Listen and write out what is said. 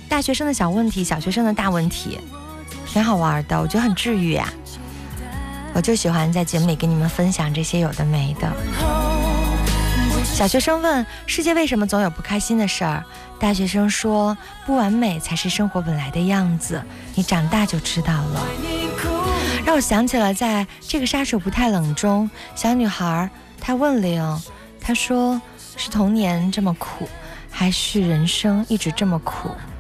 大学生的小问题，小学生的大问题，挺好玩的，我觉得很治愈啊。我就喜欢在节目里跟你们分享这些有的没的。小学生问世界为什么总有不开心的事儿，大学生说不完美才是生活本来的样子，你长大就知道了。让我想起了在这个杀手不太冷中，小女孩她问玲，她说是童年这么苦，还是人生一直这么苦？